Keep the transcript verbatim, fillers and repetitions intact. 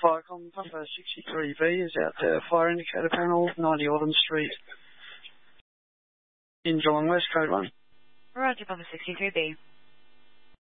Firecom, Papa sixty-three B is out there. Fire indicator panel, ninety Autumn Street in Geelong West, code one. Roger, Papa sixty-three B.